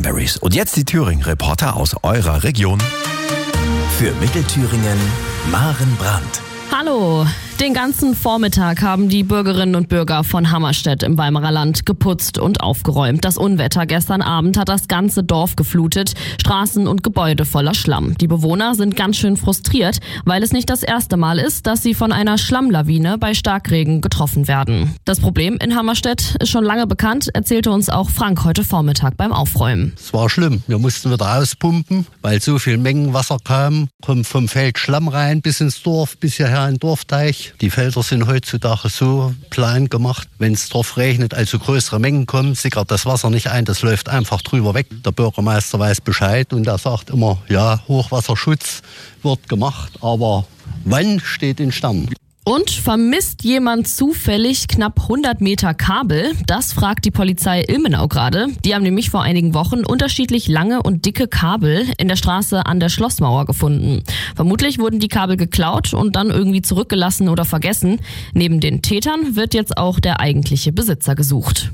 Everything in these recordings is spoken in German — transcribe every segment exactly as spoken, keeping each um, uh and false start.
Stories. Und jetzt die Thüringen-Reporter aus eurer Region. Für Mittelthüringen, Maren Brandt. Hallo! Den ganzen Vormittag haben die Bürgerinnen und Bürger von Hammerstedt im Weimarer Land geputzt und aufgeräumt. Das Unwetter gestern Abend hat das ganze Dorf geflutet, Straßen und Gebäude voller Schlamm. Die Bewohner sind ganz schön frustriert, weil es nicht das erste Mal ist, dass sie von einer Schlammlawine bei Starkregen getroffen werden. Das Problem in Hammerstedt ist schon lange bekannt, erzählte uns auch Frank heute Vormittag beim Aufräumen. Es war schlimm. Wir mussten wieder auspumpen, weil so viel Mengenwasser kam. Kommt vom Feld Schlamm rein bis ins Dorf, bis hierher in den Dorfteich. Die Felder sind heutzutage so klein gemacht. Wenn es drauf regnet, also größere Mengen kommen, sickert das Wasser nicht ein. Das läuft einfach drüber weg. Der Bürgermeister weiß Bescheid und er sagt immer, ja, Hochwasserschutz wird gemacht, aber wann steht in Sternen. Und vermisst jemand zufällig knapp hundert Meter Kabel? Das fragt die Polizei Ilmenau gerade. Die haben nämlich vor einigen Wochen unterschiedlich lange und dicke Kabel in der Straße an der Schlossmauer gefunden. Vermutlich wurden die Kabel geklaut und dann irgendwie zurückgelassen oder vergessen. Neben den Tätern wird jetzt auch der eigentliche Besitzer gesucht.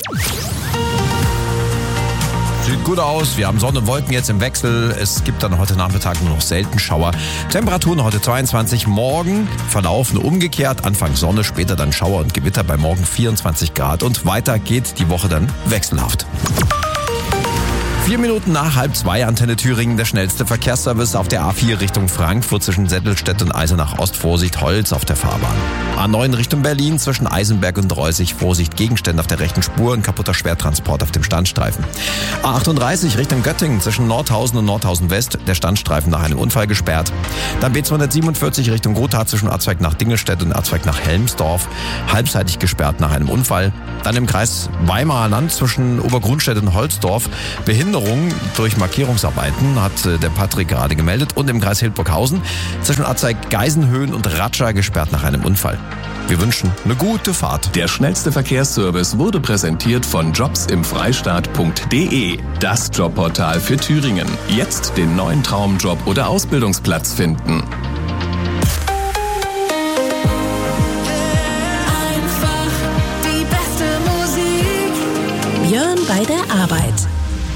Sieht gut aus. Wir haben Sonne und Wolken jetzt im Wechsel. Es gibt dann heute Nachmittag nur noch selten Schauer. Temperaturen heute zweiundzwanzig, morgen verlaufen umgekehrt. Anfang Sonne, später dann Schauer und Gewitter, bei morgen vierundzwanzig Grad. Und weiter geht die Woche dann wechselhaft. Vier Minuten nach halb zwei, Antenne Thüringen, der schnellste Verkehrsservice auf der A vier Richtung Frankfurt zwischen Settelstedt und Eisenach Ost. Vorsicht, Holz auf der Fahrbahn. A neun Richtung Berlin zwischen Eisenberg und Reußig. Vorsicht, Gegenstände auf der rechten Spur, ein kaputter Schwertransport auf dem Standstreifen. A achtunddreißig Richtung Göttingen zwischen Nordhausen und Nordhausen West. Der Standstreifen nach einem Unfall gesperrt. Dann B zweihundertsiebenundvierzig Richtung Gotha zwischen Arzweig nach Dingelstedt und Arzweig nach Helmsdorf. Halbseitig gesperrt nach einem Unfall. Dann im Kreis Weimarer Land zwischen Obergrunstedt und Holzdorf. Behinderung durch Markierungsarbeiten hat der Patrick gerade gemeldet. Und im Kreis Hildburghausen zwischen Arzweig-Geisenhöhen und Ratscha gesperrt nach einem Unfall. Wir wünschen eine gute Fahrt. Der schnellste Verkehrsservice wurde präsentiert von jobs im freistaat punkt de. Das Jobportal für Thüringen. Jetzt den neuen Traumjob oder Ausbildungsplatz finden.